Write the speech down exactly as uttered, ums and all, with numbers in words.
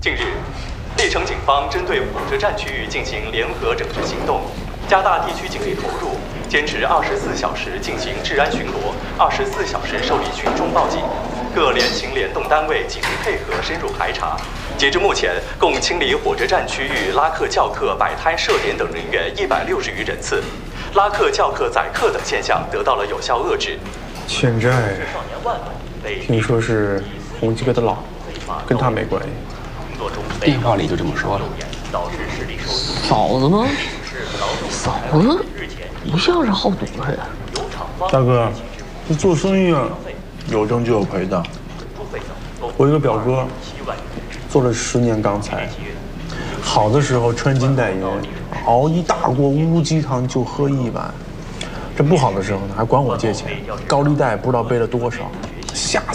近日，历城警方针对火车站区域进行联合整治行动，加大地区警力投入，坚持二十四小时进行治安巡逻，二十四小时受理群众报警。各联勤联动单位紧密配合深入排查。截至目前，共清理火车站区域拉客、叫客、摆摊、设点等人员一百六十余人次，拉客、叫客、宰客等现象得到了有效遏制。 欠债，听说是洪基哥的老婆，跟他没关系。 电话里就这么说了。 嫂子吗？嫂子不像是好赌的人。 大哥，这做生意啊，有挣就有赔的。 我有个表哥，做了十年钢材，好的时候穿金戴银，熬一大锅乌鸡汤就喝一碗。这不好的时候呢，还管我借钱，高利贷不知道背了多少。